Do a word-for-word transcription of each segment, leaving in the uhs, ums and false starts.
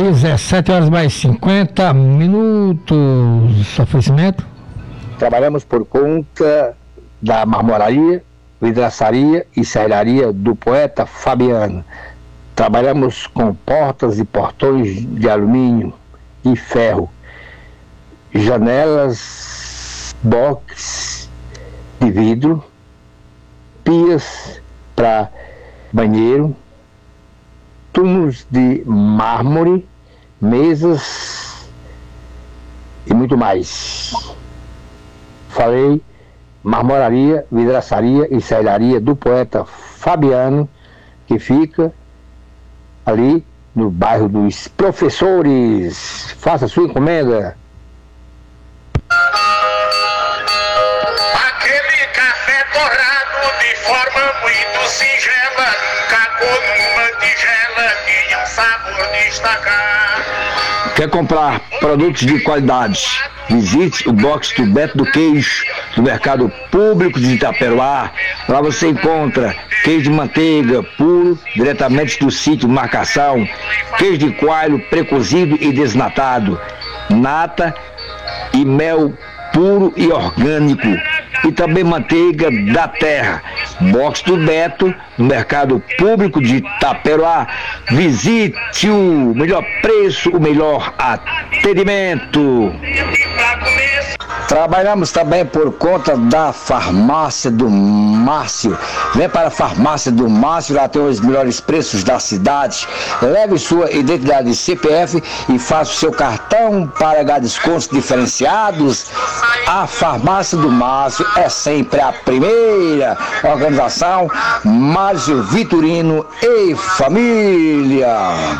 dezessete horas mais cinquenta minutos. Oferecimento. Trabalhamos por conta da marmoraria, vidraçaria e serraria do poeta Fabiano. Trabalhamos com portas e portões de alumínio e ferro, janelas, box de vidro, pias para banheiro, túmulos de mármore, mesas e muito mais. Falei marmoraria, vidraçaria e serraria do poeta Fabiano, que fica ali no bairro dos Professores. Faça sua encomenda. Aquele café torrado de forma muito singela, cagou numa tigela, tinha um sabor destacar. Quer comprar produtos de qualidade? Visite o box do Beto do Queijo, do Mercado Público de Itaperuá. Lá você encontra queijo de manteiga puro, diretamente do sítio Marcação, queijo de coalho precozido e desnatado, nata e mel puro e orgânico, e também manteiga da terra. Box do Beto, no Mercado Público de Itaperuá. Visite o melhor preço, o melhor atendimento. Trabalhamos também por conta da farmácia do Márcio. Vem para a farmácia do Márcio, lá tem os melhores preços da cidade. Leve sua identidade C P F e faça o seu cartão para ganhar descontos diferenciados. A farmácia do Márcio é sempre a primeira. Organização Márcio Vitorino e família.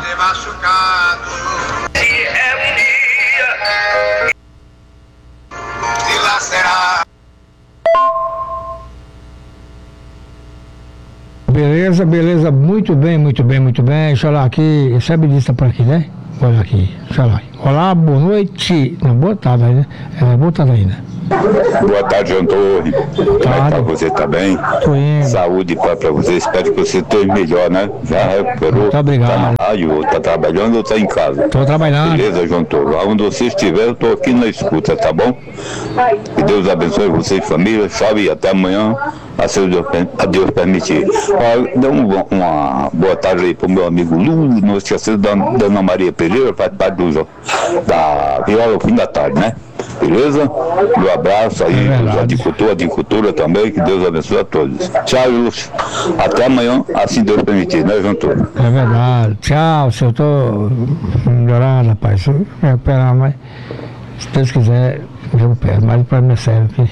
Beleza, beleza, muito bem, muito bem, muito bem. Deixa eu olhar aqui, esse é Benedito por aqui, né? Olha aqui, deixa eu olhar. Olá, boa noite. Não, boa tarde ainda. É, boa tarde ainda. Boa tarde, Antônio. Como é que tá você? Tá bem? Tô indo. Saúde para você. Espero que você esteja melhor, né? Já recuperou? Muito obrigado. Tá na rádio, tá trabalhando ou tá em casa? Tô trabalhando. Beleza, João Toro? Onde você estiver, eu tô aqui na escuta, tá bom? Que Deus abençoe você e família. Salve e até amanhã. A, seu Deus, a Deus permitir. Ó, dá um, uma boa tarde aí pro meu amigo Lu, não esquecendo da Dona Maria Pereira, faz parte do, da Viola ao fim da tarde, né? Beleza? Um abraço aí, é os agricultores, agricultura também, que Deus abençoe a todos. Tchau, Lúcio. Até amanhã, assim Deus permitir, né, João Toro? É verdade. Tchau, se eu tô melhorando, rapaz. Se eu recuperar, mas se Deus quiser, eu recupero. Mas para mim é sério que.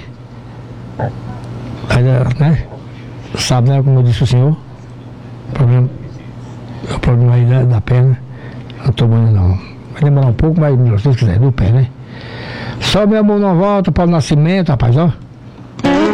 Ainda, né? Sabe, né? Como eu disse o senhor, o problema, o problema aí da, da perna, não estou bom não. Vai demorar um pouco, mas se Deus quiser, do pé, né? Só minha mão não volta para o nascimento, rapaz, ó.